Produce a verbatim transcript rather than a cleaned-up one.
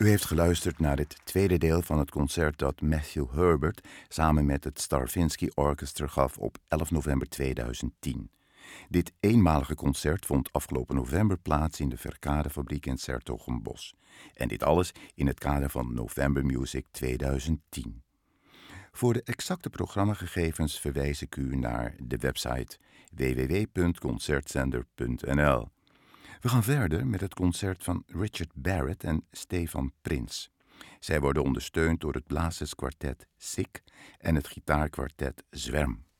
U heeft geluisterd naar het tweede deel van het concert dat Matthew Herbert samen met het Stravinsky Orchestra gaf op elf november tweeduizend tien. Dit eenmalige concert vond afgelopen november plaats in de Verkadefabriek in 's-Hertogenbosch. En dit alles in het kader van November Music tweeduizend tien. Voor de exacte programmagegevens verwijs ik u naar de website w w w punt concertzender punt n l. We gaan verder met het concert van Richard Barrett en Stefan Prins. Zij worden ondersteund door het blazerskwartet Sick en het gitaarkwartet Zwerm.